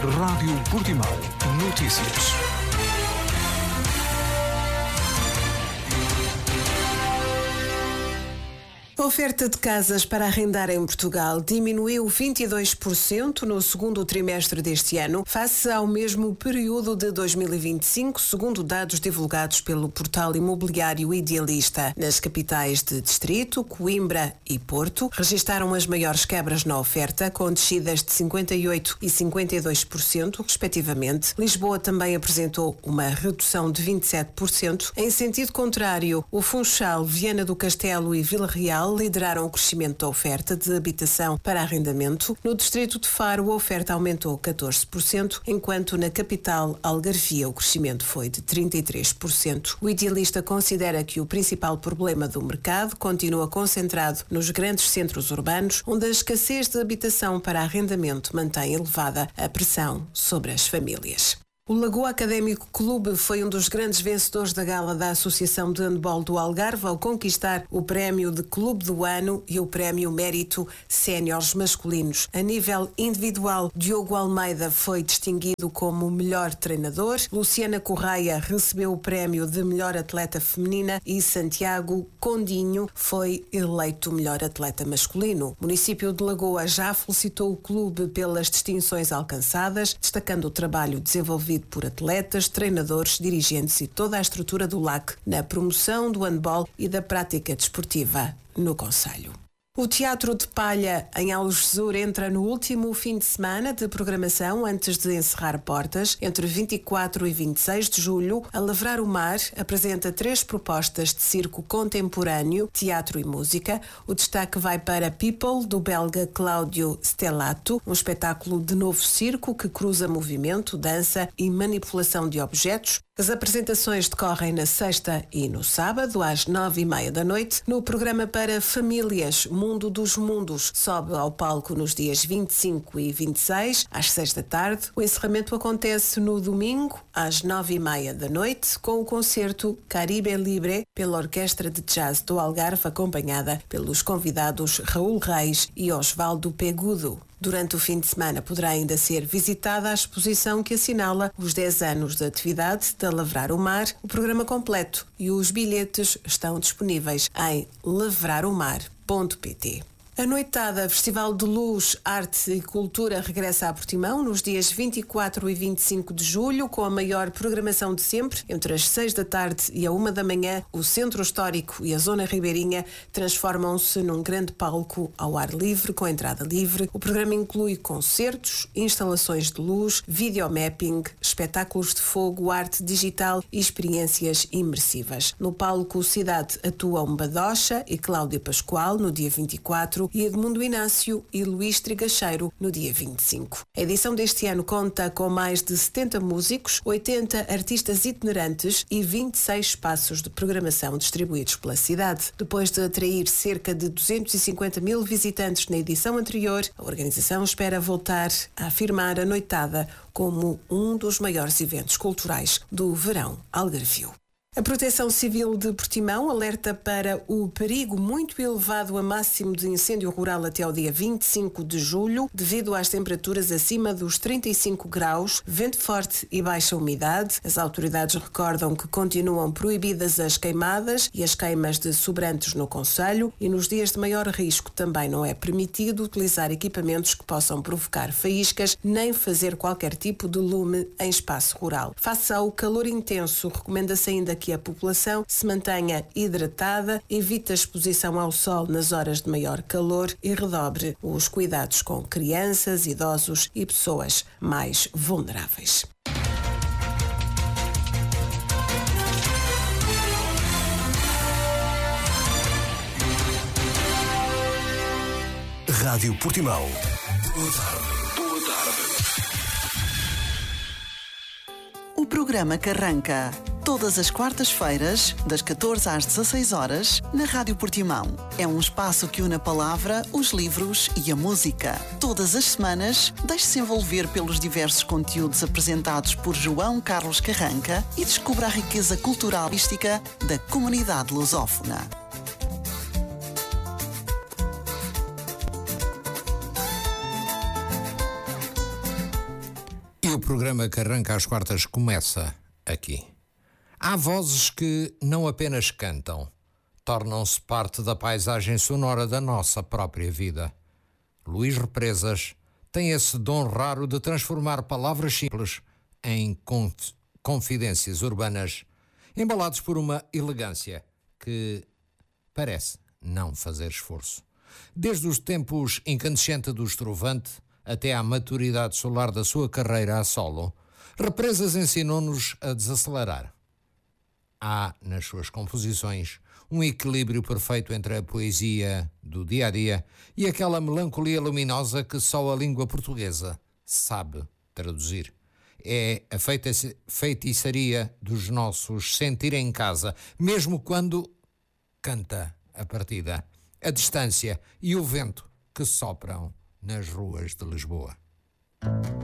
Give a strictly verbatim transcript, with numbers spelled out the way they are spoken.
Rádio Portimão. Notícias. A oferta de casas para arrendar em Portugal diminuiu vinte e dois por cento no segundo trimestre deste ano, face ao mesmo período de dois mil e vinte e cinco, segundo dados divulgados pelo portal imobiliário Idealista. Nas capitais de Distrito, Coimbra e Porto, registaram as maiores quebras na oferta, com descidas de cinquenta e oito por cento e cinquenta e dois por cento, respectivamente. Lisboa também apresentou uma redução de vinte e sete por cento. Em sentido contrário, o Funchal, Viana do Castelo e Vila Real lideraram o crescimento da oferta de habitação para arrendamento. No distrito de Faro, a oferta aumentou catorze por cento, enquanto na capital Algarvia o crescimento foi de trinta e três por cento. O Idealista considera que o principal problema do mercado continua concentrado nos grandes centros urbanos, onde a escassez de habitação para arrendamento mantém elevada a pressão sobre as famílias. O Lagoa Académico Clube foi um dos grandes vencedores da gala da Associação de Handball do Algarve ao conquistar o prémio de Clube do Ano e o prémio Mérito Séniores Masculinos. A nível individual, Diogo Almeida foi distinguido como melhor treinador, Luciana Correia recebeu o prémio de melhor atleta feminina e Santiago Condinho foi eleito melhor atleta masculino. O município de Lagoa já felicitou o clube pelas distinções alcançadas, destacando o trabalho desenvolvido por atletas, treinadores, dirigentes e toda a estrutura do L A C na promoção do handball e da prática desportiva no concelho. O Teatro de Palha, em Algesur, entra no último fim de semana de programação antes de encerrar portas. Entre vinte e quatro e vinte e seis de julho, a Lavrar o Mar apresenta três propostas de circo contemporâneo, teatro e música. O destaque vai para People, do belga Cláudio Stellato, um espetáculo de novo circo que cruza movimento, dança e manipulação de objetos. As apresentações decorrem na sexta e no sábado, às nove e meia da noite, no programa para famílias Mundo dos Mundos. Sobe ao palco nos dias vinte e cinco e vinte e seis, às seis da tarde. O encerramento acontece no domingo, às nove e meia da noite, com o concerto Caribe Libre pela Orquestra de Jazz do Algarve, acompanhada pelos convidados Raul Reis e Osvaldo Pegudo. Durante o fim de semana poderá ainda ser visitada a exposição que assinala os dez anos de atividade da Lavrar o Mar. O programa completo e os bilhetes estão disponíveis em lavrar o mar ponto pt. A Noitada, Festival de Luz, Arte e Cultura, regressa a Portimão nos dias vinte e quatro e vinte e cinco de julho, com a maior programação de sempre. Entre as seis da tarde e a uma da manhã, o Centro Histórico e a Zona Ribeirinha transformam-se num grande palco ao ar livre, com entrada livre. O programa inclui concertos, instalações de luz, videomapping, espetáculos de fogo, arte digital e experiências imersivas. No palco Cidade atuam Badocha e Cláudia Pascoal no dia vinte e quatro, e Edmundo Inácio e Luís Trigacheiro no dia vinte e cinco. A edição deste ano conta com mais de setenta músicos, oitenta artistas itinerantes e vinte e seis espaços de programação distribuídos pela cidade. Depois de atrair cerca de duzentos e cinquenta mil visitantes na edição anterior, a organização espera voltar a afirmar a Noitada como um dos maiores eventos culturais do verão algarvio. A Proteção Civil de Portimão alerta para o perigo muito elevado a máximo de incêndio rural até ao dia vinte e cinco de julho, devido às temperaturas acima dos trinta e cinco graus, vento forte e baixa umidade. As autoridades recordam que continuam proibidas as queimadas e as queimas de sobrantes no concelho, e nos dias de maior risco também não é permitido utilizar equipamentos que possam provocar faíscas, nem fazer qualquer tipo de lume em espaço rural. Face ao calor intenso, recomenda-se ainda que que a população se mantenha hidratada, evite a exposição ao sol nas horas de maior calor e redobre os cuidados com crianças, idosos e pessoas mais vulneráveis. Rádio Portimão. Boa tarde. Boa tarde. O programa que arranca todas as quartas-feiras, das catorze às dezasseis horas, na Rádio Portimão. É um espaço que une a palavra, os livros e a música. Todas as semanas, deixe-se envolver pelos diversos conteúdos apresentados por João Carlos Carranca e descubra a riqueza cultural e artística da comunidade lusófona. E o programa que arranca às quartas começa aqui. Há vozes que não apenas cantam, tornam-se parte da paisagem sonora da nossa própria vida. Luís Represas tem esse dom raro de transformar palavras simples em conf- confidências urbanas, embalados por uma elegância que parece não fazer esforço. Desde os tempos incandescentes do Estrovante até à maturidade solar da sua carreira a solo, Represas ensinou-nos a desacelerar. Há, nas suas composições, um equilíbrio perfeito entre a poesia do dia-a-dia e aquela melancolia luminosa que só a língua portuguesa sabe traduzir. É a feitiça- feitiçaria dos nossos sentir em casa, mesmo quando canta a partida, a distância e o vento que sopram nas ruas de Lisboa.